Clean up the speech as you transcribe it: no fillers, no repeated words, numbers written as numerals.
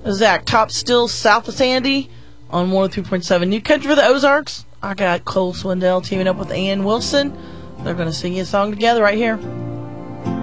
Zach, top still south of Sandy on 103.7 New Country for the Ozarks. I got Cole Swindell teaming up with Ann Wilson. They're going to sing you a song together right here.